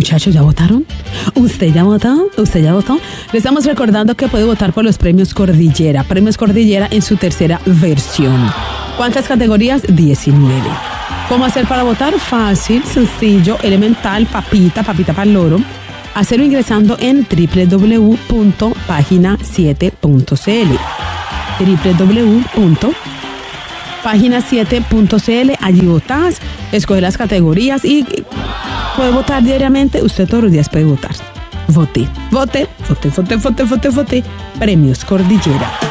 Muchachos, ¿ya votaron? ¿Usted ya votó? ¿Usted ya votó? Le estamos recordando que puede votar por los premios Cordillera. Premios Cordillera en su tercera versión. ¿Cuántas categorías? 19. ¿Cómo hacer para votar? Fácil, sencillo, elemental, papita para el loro. Hacerlo ingresando en www.pagina7.cl. www.pagina7.cl. Allí votás, escoge las categorías y puede votar diariamente. Usted todos los días puede votar. Vote. Premios Cordillera.